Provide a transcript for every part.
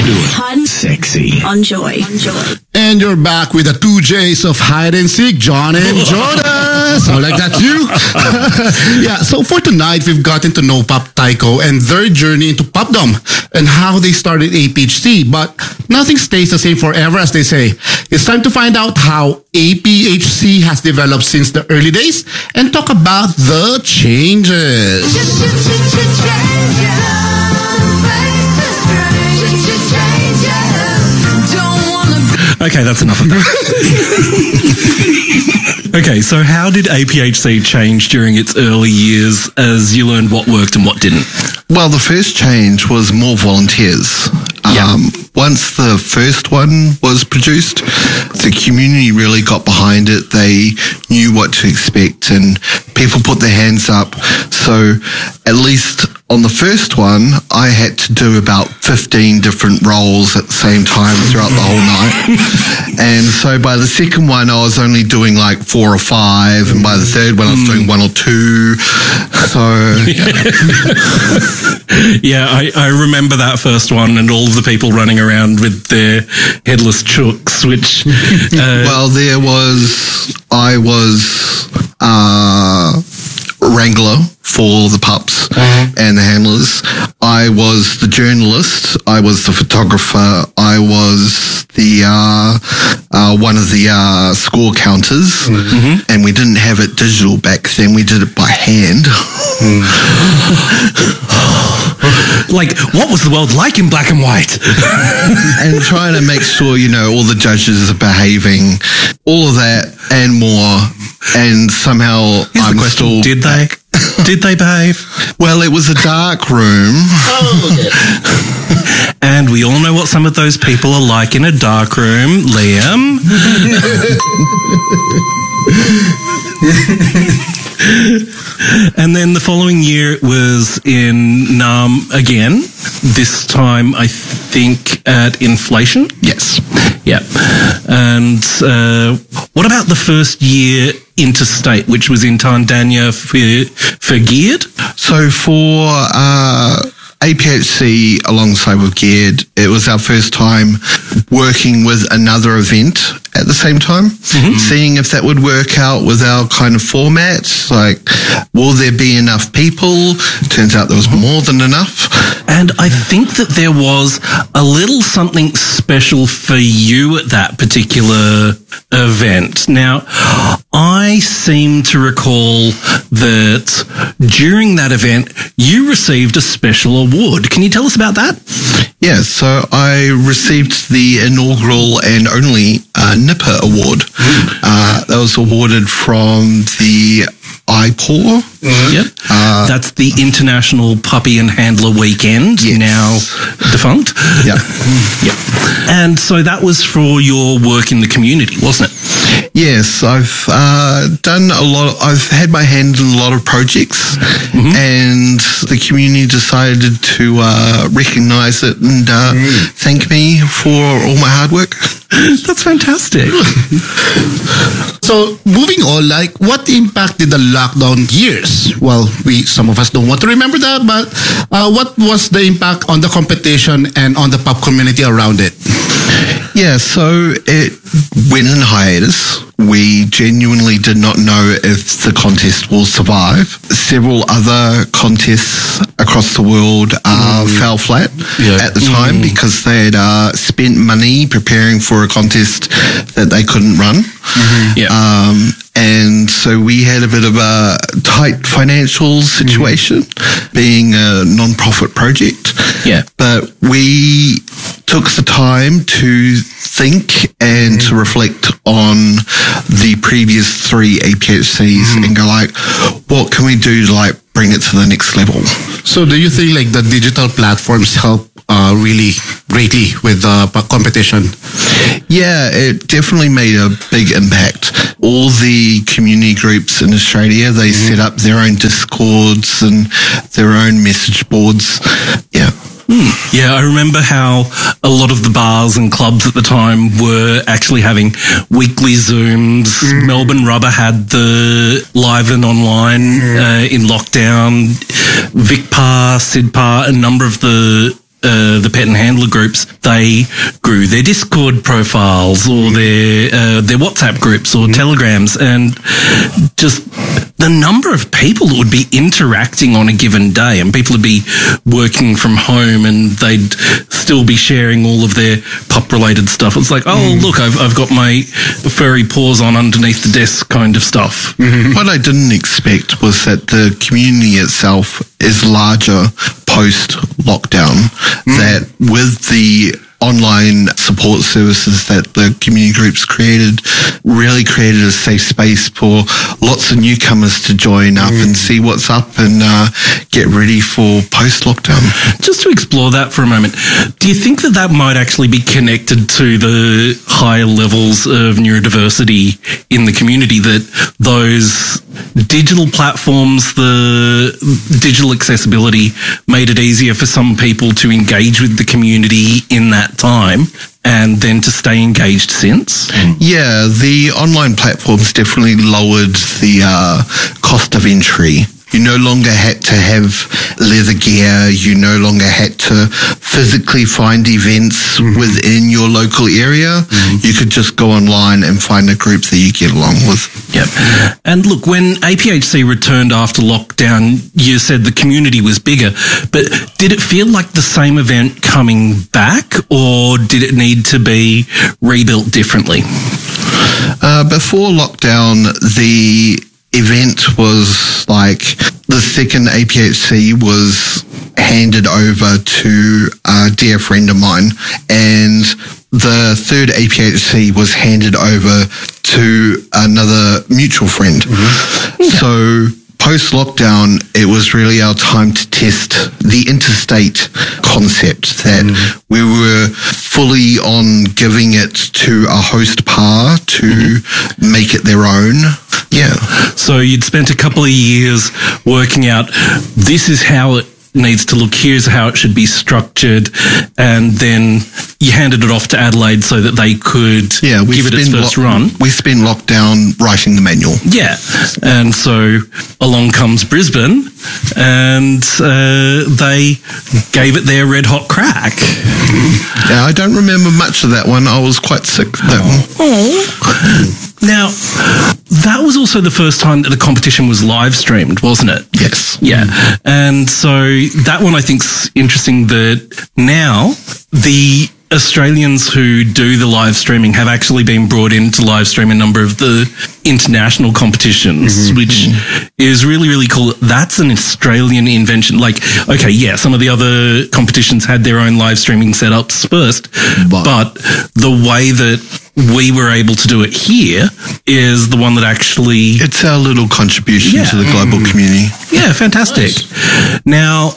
do it. Fun. Sexy. Enjoy. And you're back with the two J's of hide and seek, John and Jonas. So like that you? Yeah, so for tonight, we've gotten to know Pop Tycho and their journey into popdom and how they started APHC. But nothing stays the same forever, as they say. It's time to find out how APHC has developed since the early days and talk about the changes. Okay, that's enough of that. Okay, so how did APHC change during its early years as you learned what worked and what didn't? Well, the first change was more volunteers. Once the first one was produced, the community really got behind it. They knew what to expect and people put their hands up. So at least on the first one, I had to do about 15 different roles at the same time throughout the whole night. And so by the second one, I was only doing like 4 or 5. And by the third one, I was doing 1 or 2. So... Yeah, I remember that first one and all the people running around with their headless chooks, which... well, I was wrangler for the pups and the handlers. I was the journalist. I was the photographer. I was the one of the score counters, and we didn't have it digital back then. We did it by hand. Like, what was the world like in black and white? And trying to make sure, all the judges are behaving, all of that and more. And somehow I'm still... Did they? Did they behave? Well, it was a dark room. And we all know what some of those people are like in a dark room. Liam? And then the following year it was in Nam again. This time, I think, at Inflation. Yes. Yeah. And what about the first year interstate, which was in Tandanya for Geared? So for APHC alongside with Geared, it was our first time working with another event at the same time, seeing if that would work out with our kind of format. Like, will there be enough people? Turns out there was more than enough. And I think that there was a little something special for you at that particular event. Now, I seem to recall that during that event, you received a special award. Can you tell us about that? Yeah, so I received the inaugural and only Nipper Award. That was awarded from the IPAW. Yep. That's the International Puppy and Handler Weekend, now defunct. Yeah. Yep. And so that was for your work in the community, wasn't it? Yes, I've done a lot. I've had my hand in a lot of projects, and the community decided to recognise it and thank me for all my hard work. That's fantastic. So moving on, what impact did the lockdown years? Well, some of us don't want to remember that, but what was the impact on the competition and on the pop community around it? Yeah, so it went in hiatus. We genuinely did not know if the contest will survive. Several other contests across the world fell flat at the time because they had spent money preparing for a contest that they couldn't run. And so we had a bit of a tight financial situation, being a non-profit project. Yeah. But we took the time to think and to reflect on the previous 3 APHCs and go what can we do to bring it to the next level? So do you think the digital platforms help really greatly with competition? Yeah, it definitely made a big impact. All the community groups in Australia, they set up their own Discords and their own message boards. Yeah. Yeah, I remember how a lot of the bars and clubs at the time were actually having weekly Zooms. Melbourne Rubber had the live and online in lockdown. VicPar, SIDPar, a number of the pet and handler groups, they grew their Discord profiles or their WhatsApp groups or Telegrams, and just the number of people that would be interacting on a given day, and people would be working from home and they'd still be sharing all of their pup-related stuff. It's like, oh, look, I've got my furry paws on underneath the desk kind of stuff. What I didn't expect was that the community itself is larger post-lockdown, that with the online support services that the community groups really created a safe space for lots of newcomers to join up and see what's up and get ready for post-lockdown. Just to explore that for a moment, do you think that that might actually be connected to the higher levels of neurodiversity in the community, that those digital platforms, the digital accessibility made it easier for some people to engage with the community in that time and then to stay engaged since? Yeah, the online platforms definitely lowered the cost of entry. You no longer had to have leather gear. You no longer had to physically find events within your local area. You could just go online and find a group that you get along with. Yep. And look, when APHC returned after lockdown, you said the community was bigger, but did it feel like the same event coming back, or did it need to be rebuilt differently? Before lockdown, the event was like the second APHC was handed over to a dear friend of mine, and the third APHC was handed over to another mutual friend. So post-lockdown, it was really our time to test the interstate concept, that we were fully on giving it to a host par to make it their own. Yeah. So you'd spent a couple of years working out, this is how it needs to look, here's how it should be structured, and then you handed it off to Adelaide so that they could give it its first run. We spent lockdown writing the manual. Yeah. And so along comes Brisbane, and they gave it their red hot crack. Yeah, I don't remember much of that one. I was quite sick that one. Now, that was also the first time that the competition was live streamed, wasn't it? Yes. Yeah. And so that one I think's interesting, that now the Australians who do the live streaming have actually been brought in to live stream a number of the international competitions, which is really, really cool. That's an Australian invention. Like, okay, yeah, some of the other competitions had their own live streaming setups first, but the way that we were able to do it here is the one that actually... It's our little contribution to the global community. Yeah, fantastic. Now,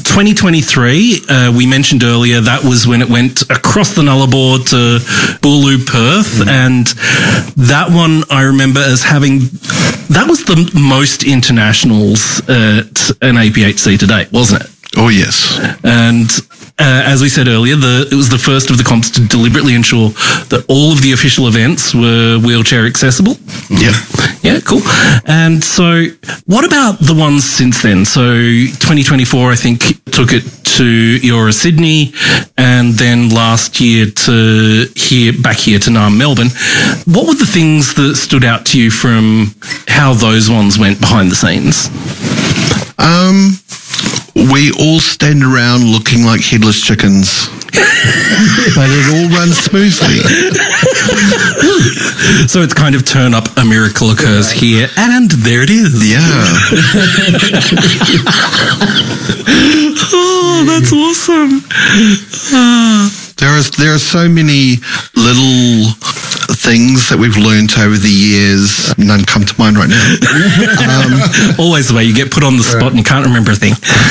2023, we mentioned earlier, that was when it went across the Nullarbor to Boorloo, Perth, and that one I remember as having... That was the most internationals at an APHC to date, wasn't it? Oh, yes. And as we said earlier, it was the first of the comps to deliberately ensure that all of the official events were wheelchair accessible. Yeah. Yeah, cool. And so what about the ones since then? So 2024, I think, took it to Eora Sydney, and then last year back here to NARM Melbourne. What were the things that stood out to you from how those ones went behind the scenes? We all stand around looking like headless chickens, but it all runs smoothly. So it's kind of turn up, a miracle occurs here, and there it is. Yeah. Oh, that's awesome. There are so many little things that we've learned over the years. None come to mind right now. Always the way you get put on the spot and you can't remember a thing.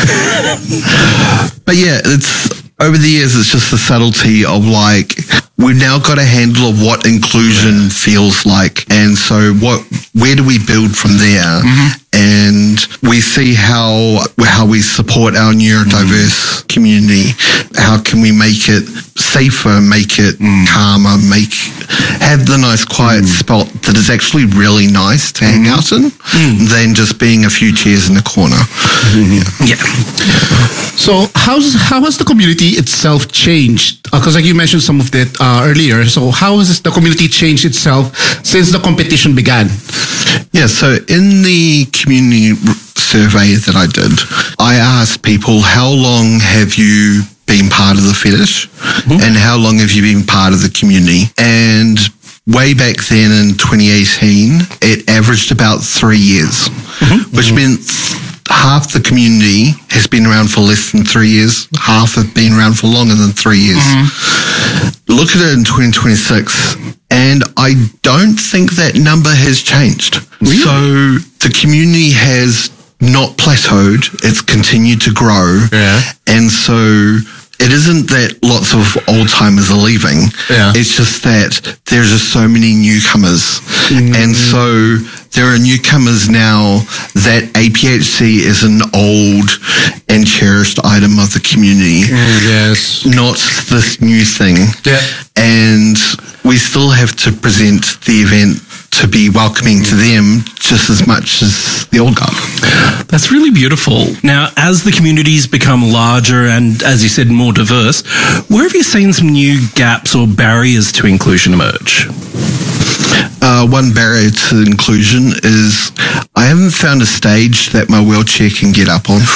But yeah, over the years, it's just the subtlety of like, we've now got a handle of what inclusion feels like. And so where do we build from there? And we see how we support our neurodiverse community. How can we make it safer, make it calmer, have the nice quiet spot that is actually really nice to hang out in than just being a few chairs in the corner. Yeah. So how has the community itself changed? Because like you mentioned some of that earlier. So how has the community changed itself since the competition began? Yeah, so in the community survey that I did, I asked people, how long have you been part of the fetish and how long have you been part of the community? And way back then in 2018, it averaged about 3 years, which meant half the community has been around for less than 3 years, half have been around for longer than 3 years. Look at it in 2026, and I don't think that number has changed. Really? So the community has not plateaued, it's continued to grow. Yeah. And so it isn't that lots of old timers are leaving. Yeah. It's just that there's just so many newcomers. And so there are newcomers now that APHC is an old and cherished item of the community. Yes. Not this new thing. Yeah. And we still have to present the event to be welcoming to them just as much as the old guard. That's really beautiful. Now, as the communities become larger and, as you said, more diverse, where have you seen some new gaps or barriers to inclusion emerge? One barrier to inclusion is I haven't found a stage that my wheelchair can get up on.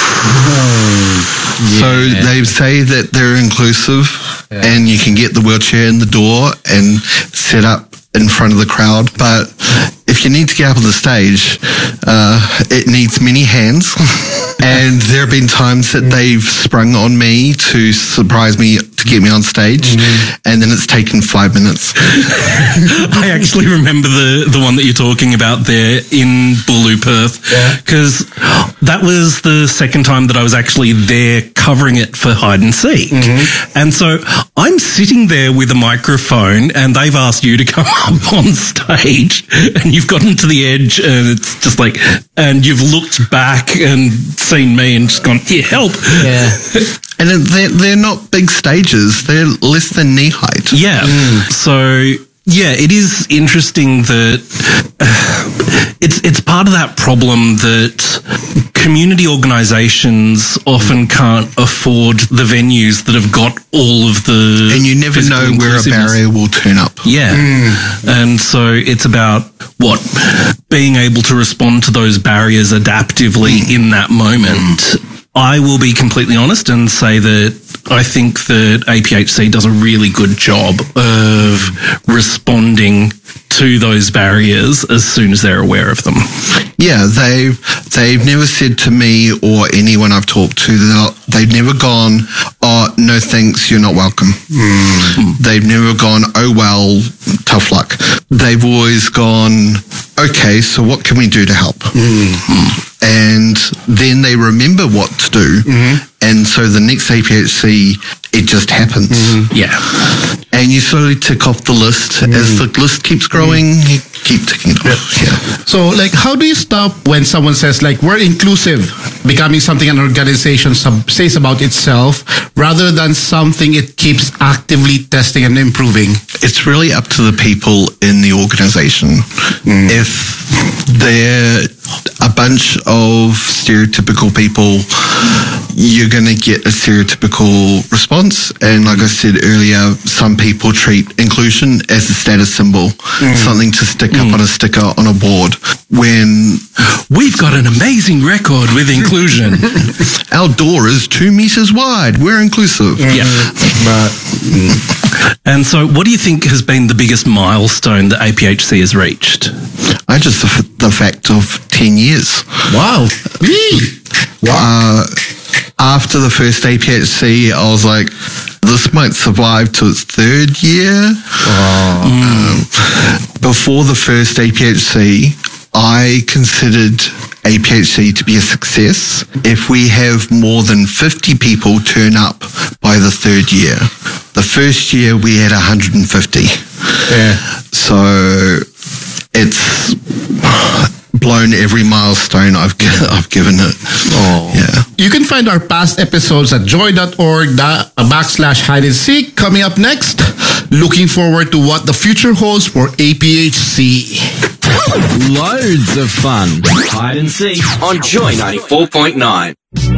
So they say that they're inclusive and you can get the wheelchair in the door and set up in front of the crowd. But if you need to get up on the stage, it needs many hands. And there have been times that they've sprung on me to surprise me, to get me on stage, and then it's taken 5 minutes. I actually remember the one that you're talking about there in Bulu, Perth, because that was the second time that I was actually there covering it for hide and seek. And so I'm sitting there with a microphone and they've asked you to come up on stage and you've gotten to the edge and it's just like, and you've looked back and seen me and just gone, here, help. Yeah. And they're not big stages. They're less than knee height. Yeah. So, yeah, it is interesting that it's part of that problem that community organisations often can't afford the venues that have got all of the... And you never know where a barrier will turn up. Yeah. And so it's about, being able to respond to those barriers adaptively in that moment. I will be completely honest and say that I think that APHC does a really good job of responding to those barriers as soon as they're aware of them. Yeah, they've never said to me or anyone I've talked to, they've never gone, oh, no thanks, you're not welcome. They've never gone, oh, well, tough luck. They've always gone, okay, so what can we do to help? And then they remember what to do. And so the next APHC, it just happens. Yeah. And you slowly tick off the list. As the list keeps growing, you keep ticking it off. Yeah. So, like, how do you stop when someone says, like, we're inclusive, becoming something an organization says about itself, rather than something it keeps actively testing and improving? It's really up to the people in the organization. If they're a bunch of stereotypical people, you're going to get a stereotypical response. And like I said earlier, some people treat inclusion as a status symbol, something to stick up on a sticker on a board. When we've got an amazing record with inclusion. Our door is 2 meters wide. We're inclusive. Yeah. And so what do you think has been the biggest milestone that APHC has reached? Just the fact of 10 years. Wow. After the first APHC, I was like, this might survive to its 3rd year. Before the first APHC, I considered APHC to be a success if we have more than 50 people turn up by the 3rd year. The first year we had 150. Yeah. So blown every milestone I've given it. Oh. Yeah. You can find our past episodes at joy.org/hide-and-seek. Coming up next, looking forward to what the future holds for APHC. Loads of fun. Hide and seek on Joy 94.9.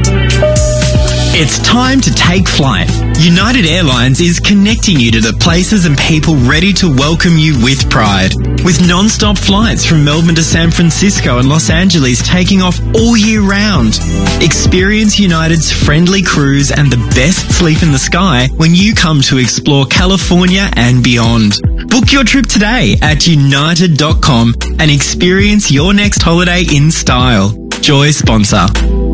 It's time to take flight. United Airlines is connecting you to the places and people ready to welcome you with pride. With non-stop flights from Melbourne to San Francisco and Los Angeles taking off all year round. Experience United's friendly crews and the best sleep in the sky when you come to explore California and beyond. Book your trip today at united.com and experience your next holiday in style. Joy sponsor.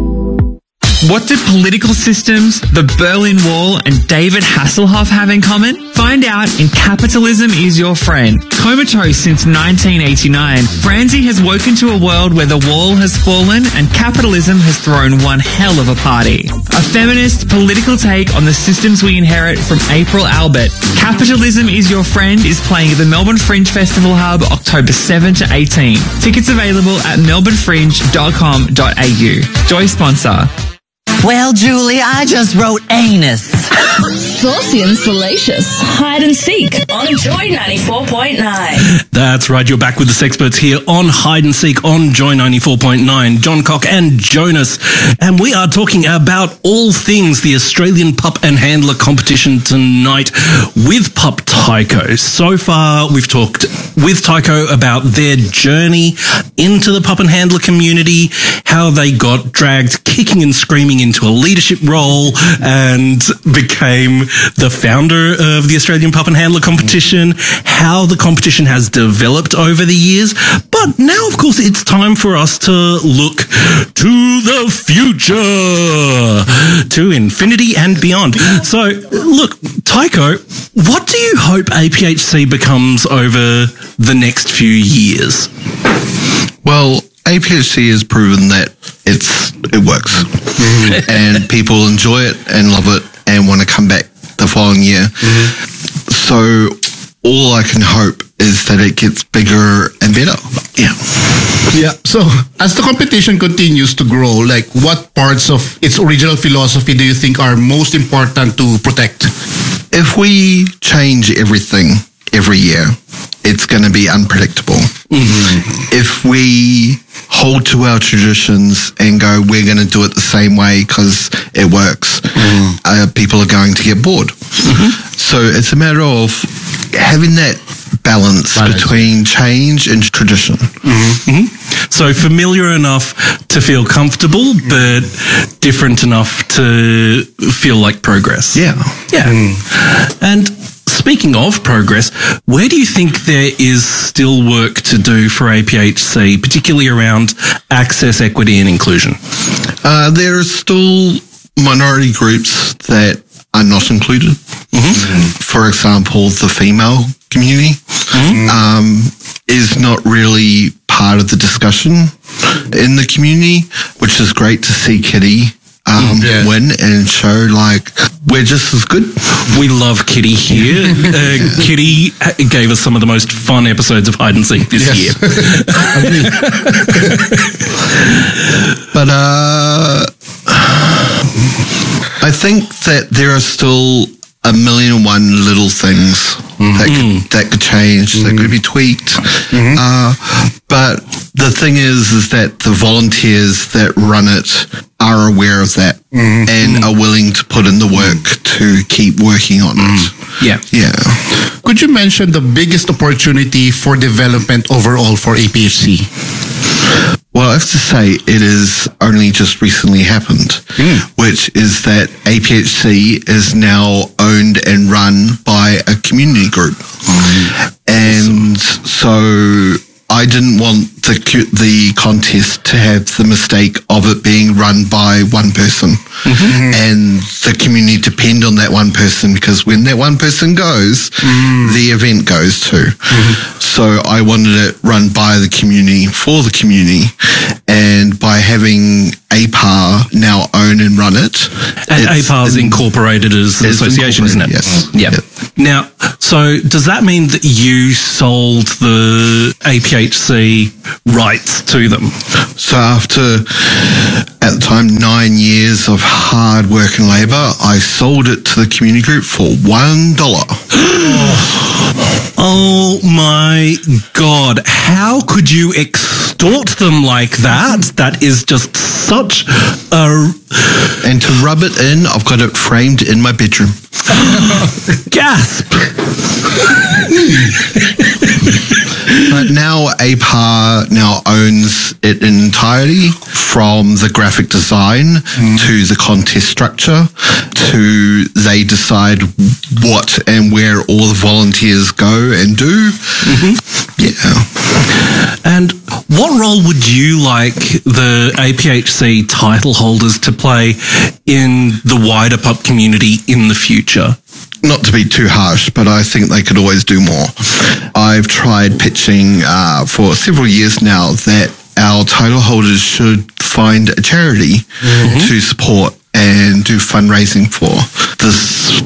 What do political systems, the Berlin Wall, and David Hasselhoff have in common? Find out in Capitalism is Your Friend. Comatose since 1989, Franzi has woken to a world where the wall has fallen and capitalism has thrown one hell of a party. A feminist political take on the systems we inherit from April Albert. Capitalism is Your Friend is playing at the Melbourne Fringe Festival Hub October 7 to 18. Tickets available at melbournefringe.com.au. Joy sponsor. Well, Julie, I just wrote anus. Saucy and salacious. Hide and seek on Joy 94.9. That's right. You're back with the Sexperts here on Hide and Seek on Joy 94.9. John Cock and Jonas. And we are talking about all things the Australian Pup and Handler competition tonight with Pup Tyco. So far, we've talked with Tyco about their journey into the pup and handler community, how they got dragged kicking and screaming into a leadership role and became the founder of the Australian Pup and Handler competition, how the competition has developed over the years. But now, of course, it's time for us to look to the future, to infinity and beyond. So, look, Tyco, what do you hope APHC becomes over the next few years? Well, APHC has proven that it works, and people enjoy it and love it and want to come back the following year. So all I can hope is that it gets bigger and better. Yeah. Yeah. So as the competition continues to grow, like what parts of its original philosophy do you think are most important to protect? If we change everything every year, it's going to be unpredictable. If we hold to our traditions and go, we're going to do it the same way because it works, people are going to get bored. So it's a matter of having that balance between change and tradition. So familiar enough to feel comfortable, but different enough to feel like progress. Yeah. And speaking of progress, where do you think there is still work to do for APHC, particularly around access, equity and inclusion? There are still minority groups that are not included. For example, the female community is not really part of the discussion in the community, which is great to see Kitty win and show like we're just as good. We love Kitty here. Kitty gave us some of the most fun episodes of Hide and Seek this year. But I think that there are still 1,000,001 little things that could change, that could be tweaked. But the thing is that the volunteers that run it are aware of that and are willing to put in the work to keep working on it. Yeah. Could you mention the biggest opportunity for development overall for APHC? Well, I have to say it has only just recently happened, which is that APHC is now owned and run by a community group. And so I didn't want the contest to have the mistake of it being run by one person and the community depend on that one person, because when that one person goes, the event goes too. So I wanted it run by the community, for the community, and by having APAR now own and run it. And APAR is incorporated as an association, isn't it? Yes. Yeah. Now, So does that mean that you sold the APHC rights to them? So after, at the time, 9 years of hard work and labour, I sold it to the community group for $1. Oh my God. How could you extort them like that? That is just such a... And to rub it in, I've got it framed in my bedroom. Gasp! But now APAR now owns it in entirety, from the graphic design to the contest structure to they decide what and where all the volunteers go and do. Yeah. And what role would you like the APHC title holders to play in the wider pup community in the future? Not to be too harsh, but I think they could always do more. I've tried pitching for several years now that our title holders should find a charity to support and do fundraising for. This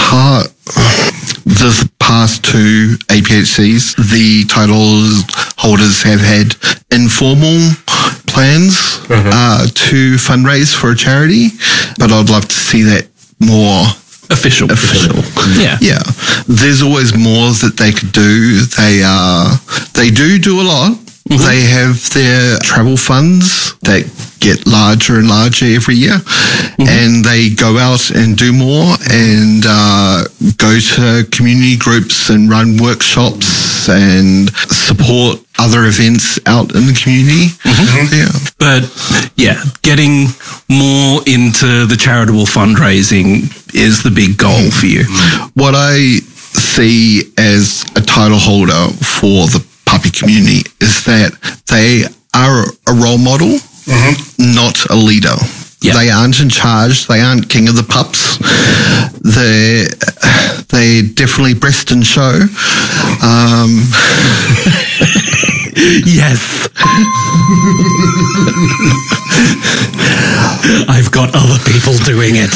past two APHCs, the title holders have had informal plans to fundraise for a charity, but I'd love to see that more official. Yeah. Yeah. There's always more that they could do. They do a lot. They have their travel funds that get larger and larger every year, and they go out and do more and go to community groups and run workshops and support other events out in the community. Yeah. But yeah, getting more into the charitable fundraising is the big goal for you. What I see as a title holder for the puppy community is that they are a role model, not a leader. Yep. They aren't in charge. They aren't king of the pups. They definitely breast and show. Yes. I've got other people doing it.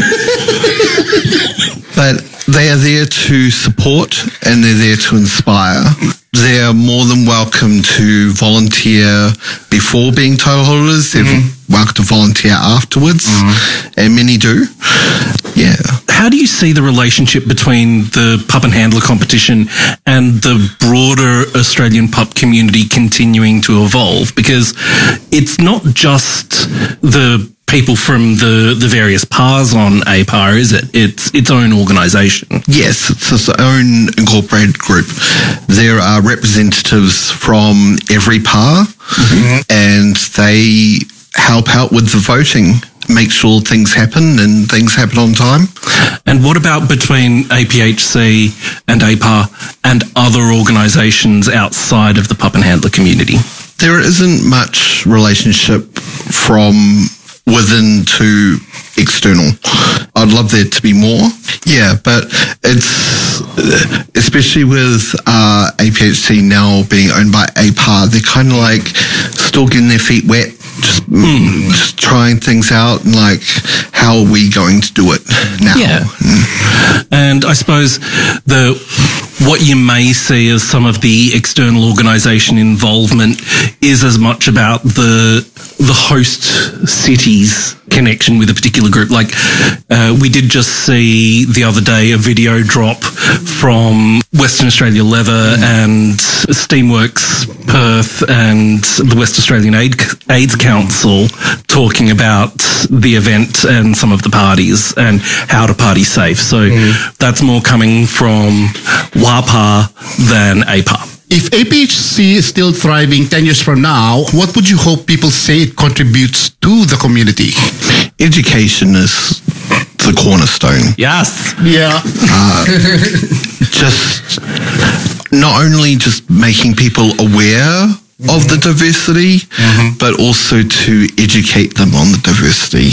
But they are there to support and they're there to inspire. They're more than welcome to volunteer before being title holders. They're welcome to volunteer afterwards, and many do. Yeah. How do you see the relationship between the Pup and Handler competition and the broader Australian pup community continuing to evolve? Because it's not just the people from the various PARs on APAR, is it? It's its own organisation. Yes, it's its own incorporated group. There are representatives from every PAR, and they help out with the voting, make sure things happen and things happen on time. And what about between APHC and APAR and other organisations outside of the Pup and Handler community? There isn't much relationship from within to external. I'd love there to be more. Yeah, but it's, especially with APHC now being owned by APAR, they're kind of like still getting their feet wet, just trying things out, and like, how are we going to do it now? Yeah. And I suppose what you may see as some of the external organisation involvement is as much about the host city's connection with a particular group. Like, we did just see the other day a video drop from Western Australia Leather and Steamworks Perth and the West Australian AIDS Council talking about the event and some of the parties and how to party safe. So that's more coming from WAPA than APAR. If APHC is still thriving 10 years from now, what would you hope people say it contributes to the community? Education is the cornerstone. Yes. Yeah. Just not only just making people aware of the diversity, but also to educate them on the diversity.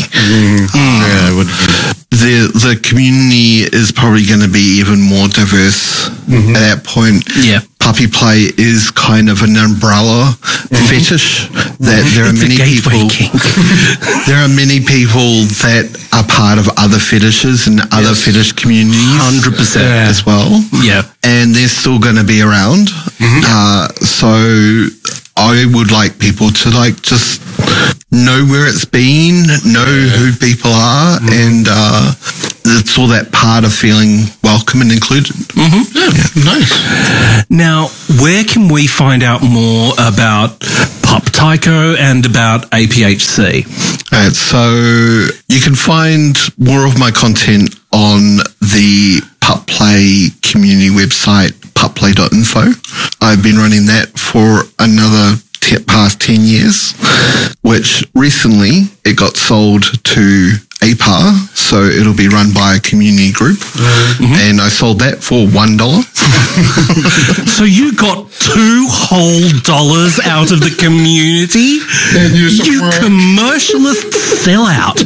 The community is probably going to be even more diverse at that point. Yeah. puppy play is kind of an umbrella fetish that there are It's a many gateway people. kink. There are many people that are part of other fetishes and other fetish communities, 100%. as well. Yeah. And they're still going to be around. So I would like people to just know where it's been, know who people are, and it's all that part of feeling welcome and included. Nice. Now, where can we find out more about Pup Tycho and about APHC? Right, so you can find more of my content on the Pup Play community website, pupplay.info. I've been running that for another past 10 years, which recently it got sold to APAR, so it'll be run by a community group, and I sold that for $1. So you got $2 whole out of the community? And you commercialist sellout.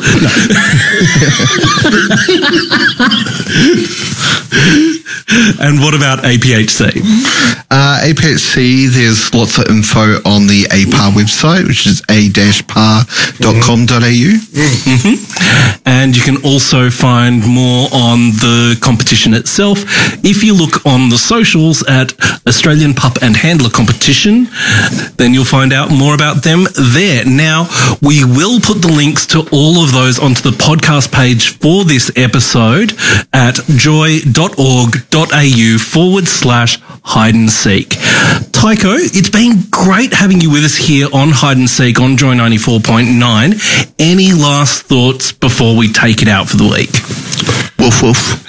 And what about APHC? APHC, there's lots of info on the APAR website, which is a-par.com.au. And you can also find more on the competition itself. If you look on the socials at Australian Pup and Handler Competition, then you'll find out more about them there. Now, we will put the links to all of those onto the podcast page for this episode at joy.org.au/hide and seek. Tycho, it's been great having you with us here on Hide and Seek on Joy 94.9. Any last thoughts before we take it out for the week? Woof woof.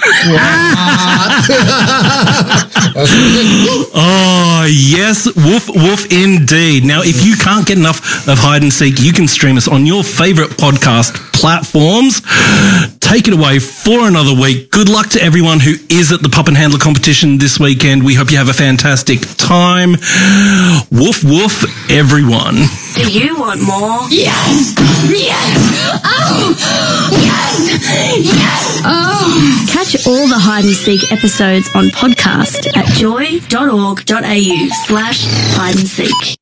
Oh, yes. Woof, woof indeed. Now, if you can't get enough of Hide and Seek, you can stream us on your favorite podcast platforms. Take it away for another week. Good luck to everyone who is at the Pup and Handler competition this weekend. We hope you have a fantastic time. Woof, woof, everyone. Do you want more? Yes! Yes! Oh! Yes! Yes! Oh! Catch all the Hide and Seek episodes on podcast at joy.org.au/hide and seek.